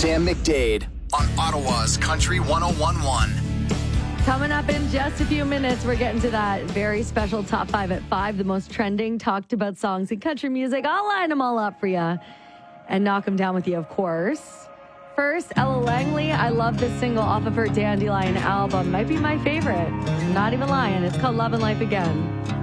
Sam McDade on Ottawa's Country 101.1. Coming up in just a few minutes, we're getting to that very special Top 5 at 5, the most trending, talked about songs in country music. I'll line them all up for you and knock them down with you, of course. First, Ella Langley. I love this single off of her Dandelion album. Might be my favorite. I'm not even lying. It's called Love and Life Again.